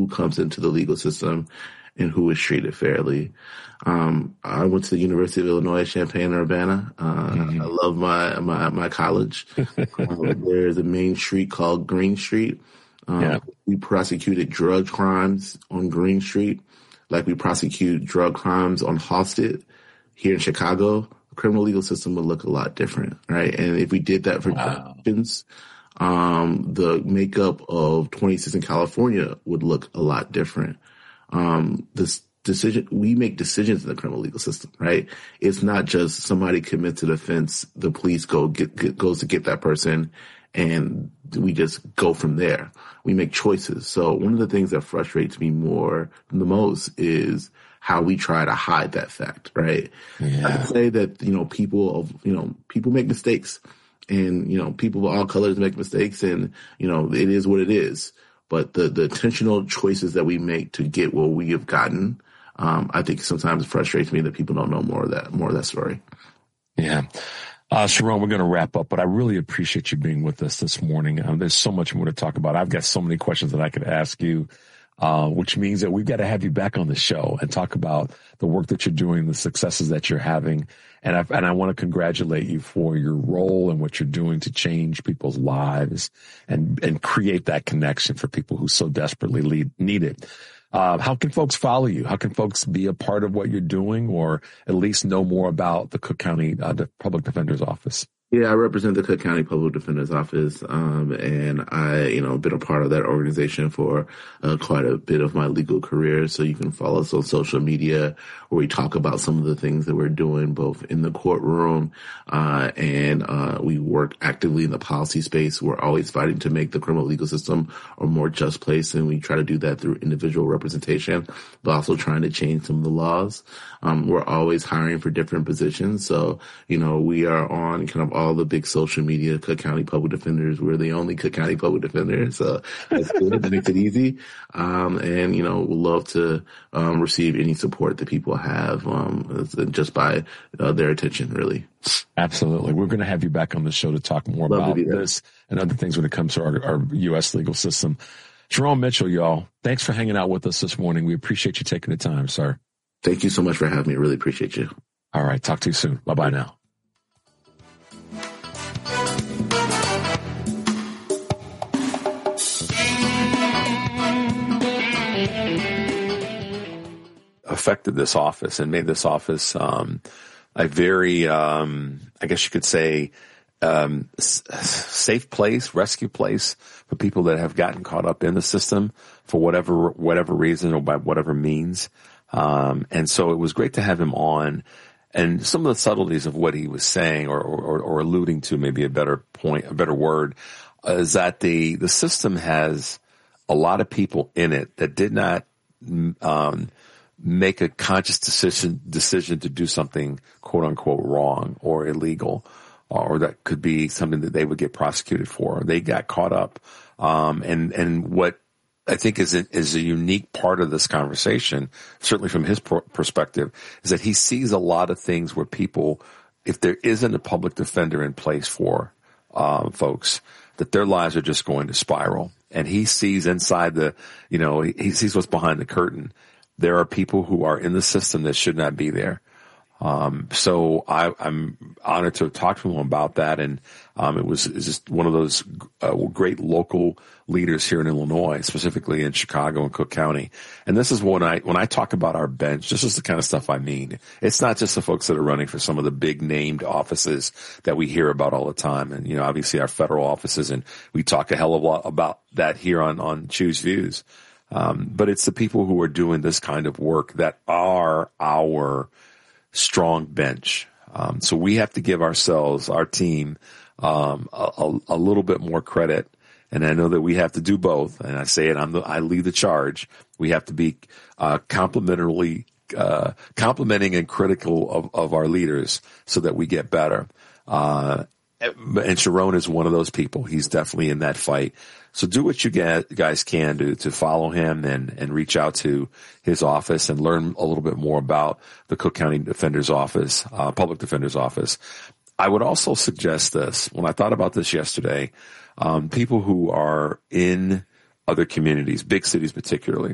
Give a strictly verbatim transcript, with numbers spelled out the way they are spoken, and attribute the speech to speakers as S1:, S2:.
S1: who comes into the legal system and who is treated fairly. Um, I went to the University of Illinois, Champaign-Urbana. Uh, mm-hmm. I love my, my, my college. um, there's a main street called Green Street. Um, yeah. We prosecuted drug crimes on Green Street, like we prosecute drug crimes on Halsted here in Chicago. The criminal legal system would look a lot different, right? And if we did that for
S2: wow.
S1: judges, um, the makeup of twenty-six in California would look a lot different. Um, this decision, we make decisions in the criminal legal system, right? It's not just somebody commits an offense, the police go get, get goes to get that person, and we just go from there. We make choices. So one of the things that frustrates me more than the most is how we try to hide that fact, right?
S2: Yeah.
S1: I would say that, you know, people of, you know, people make mistakes, and, you know, people of all colors make mistakes, and, you know, it is what it is. But the, the intentional choices that we make to get what we have gotten, um, I think sometimes it frustrates me that people don't know more of that, more of that story.
S2: Yeah. Uh, Sharon, we're going to wrap up, but I really appreciate you being with us this morning. Um, there's so much more to talk about. I've got so many questions that I could ask you, uh, which means that we've got to have you back on the show and talk about the work that you're doing, the successes that you're having. And I, and I want to congratulate you for your role and what you're doing to change people's lives and, and create that connection for people who so desperately lead, need it. Uh, how can folks follow you? How can folks be a part of what you're doing, or at least know more about the Cook County uh, Public Defender's Office?
S1: Yeah, I represent the Cook County Public Defender's Office, um, and I, you know, been a part of that organization for uh, quite a bit of my legal career. So you can follow us on social media, where we talk about some of the things that we're doing both in the courtroom, uh, and uh, we work actively in the policy space. We're always fighting to make the criminal legal system a more just place, and we try to do that through individual representation, but also trying to change some of the laws. Um, we're always hiring for different positions. So, you know, we are on kind of all the big social media, Cook County Public Defenders. We're the only Cook County Public Defender. So that's good. That makes it easy. Um, and, you know, we'd love to um, receive any support that people have um, just by uh, their attention, really.
S2: Absolutely. We're going to have you back on the show to talk more love about this and other things when it comes to our, our U S legal system. Jerome Mitchell, y'all, thanks for hanging out with us this morning. We appreciate you taking the time, sir.
S1: Thank you so much for having me. Really appreciate you.
S2: All right. Talk to you soon. Bye-bye now. Affected this office and made this office um, a very, um, I guess you could say, um, s- safe place, rescue place for people that have gotten caught up in the system for whatever whatever reason or by whatever means. Um, and so it was great to have him on, and some of the subtleties of what he was saying or, or, or alluding to, maybe a better point, a better word, uh, is that the, the system has a lot of people in it that did not, um, make a conscious decision, decision to do something quote unquote wrong or illegal, or that could be something that they would get prosecuted for. They got caught up. Um, and, and what, I think is a, is a unique part of this conversation, certainly from his pro- perspective, is that he sees a lot of things where people, if there isn't a public defender in place for um, folks, that their lives are just going to spiral. And he sees inside the, you know, he, he sees what's behind the curtain. There are people who are in the system that should not be there. Um, so I, I'm honored to have talked to him about that. And, um, it was, it was just one of those uh, great local leaders here in Illinois, specifically in Chicago and Cook County. And this is when I, when I talk about our bench, this is the kind of stuff I mean. It's not just the folks that are running for some of the big named offices that we hear about all the time. And, you know, obviously our federal offices, and we talk a hell of a lot about that here on, on Choose Views. Um, but it's the people who are doing this kind of work that are our strong bench. Um, so we have to give ourselves, our team, um, a, a, a little bit more credit. And I know that we have to do both. And I say it, I'm the, I lead the charge. We have to be, uh, complimentarily, uh, complimenting and critical of, of our leaders so that we get better. Uh, and Sharon is one of those people. He's definitely in that fight. So do what you guys can do to follow him and, and reach out to his office and learn a little bit more about the Cook County Defender's Office, uh, Public Defender's Office. I would also suggest this. When I thought about this yesterday, um, people who are in other communities, big cities particularly,